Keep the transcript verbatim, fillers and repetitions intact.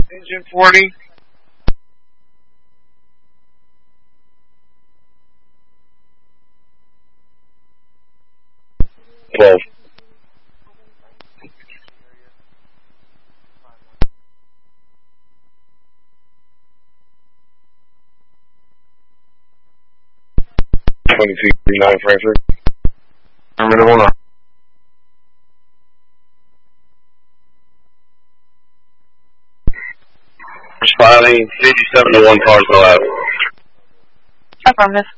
Engine forty. twelve. twenty-two thirty-nine Frankfurt. Terminal one. Responding fifty-seven to one Carswell Avenue. Affirmative.